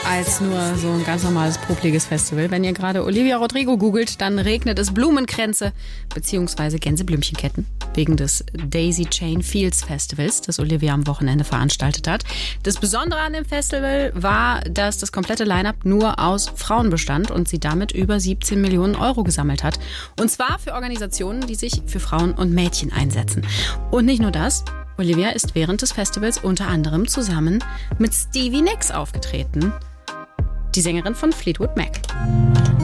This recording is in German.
als nur so ein ganz normales, popliges Festival. Wenn ihr gerade Olivia Rodrigo googelt, dann regnet es Blumenkränze bzw. Gänseblümchenketten wegen des Daisy Chain Fields Festivals, das Olivia am Wochenende veranstaltet hat. Das Besondere an dem Festival war, dass das komplette Line-Up nur aus Frauen bestand und sie damit über 17 Millionen Euro gesammelt hat. Und zwar für Organisationen, die sich für Frauen und Mädchen einsetzen. Und nicht nur das. Olivia ist während des Festivals unter anderem zusammen mit Stevie Nicks aufgetreten, die Sängerin von Fleetwood Mac.